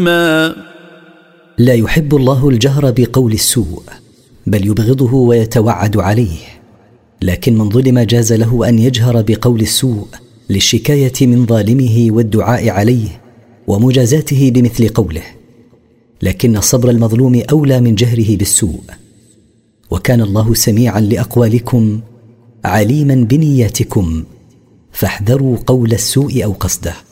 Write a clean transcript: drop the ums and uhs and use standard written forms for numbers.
لا يحب الله الجهر بقول السوء، بل يبغضه ويتوعد عليه. لكن من ظلم جاز له أن يجهر بقول السوء للشكاية من ظالمه والدعاء عليه ومجازاته بمثل قوله. لكن صبر المظلوم أولى من جهره بالسوء. وكان الله سميعا لأقوالكم عليما بنياتكم، فاحذروا قول السوء أو قصده.